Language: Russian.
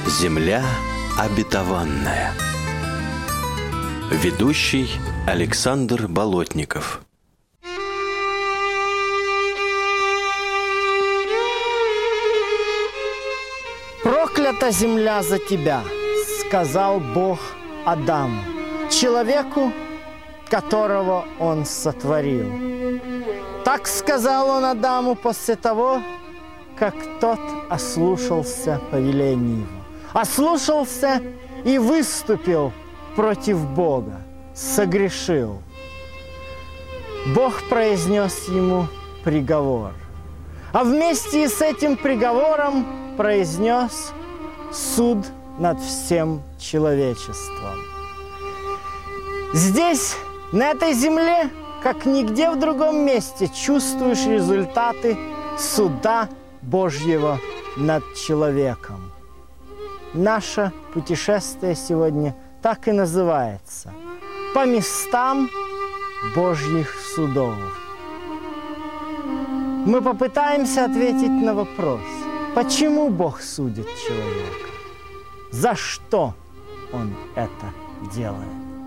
Земля обетованная. Ведущий Александр Болотников. «Проклята земля за тебя, сказал Бог Адаму, человеку, которого он сотворил. Так сказал он Адаму после того, как тот ослушался повеления его. Ослушался и выступил против Бога, согрешил. Бог произнес ему приговор, а вместе с этим приговором произнес суд над всем человечеством. Здесь, на этой земле, как нигде в другом месте, чувствуешь результаты суда Божьего над человеком. Наше путешествие сегодня так и называется «По местам Божьих судов». Мы попытаемся ответить на вопрос, почему Бог судит человека, за что Он это делает.